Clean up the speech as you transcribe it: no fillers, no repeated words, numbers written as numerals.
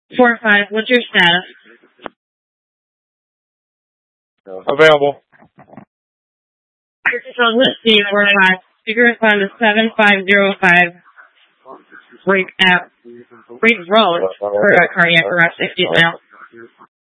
4-5, what's your status? Available. Let's see, 4-5. Speaker respond to 7505. Break road for cardiac arrest if you now.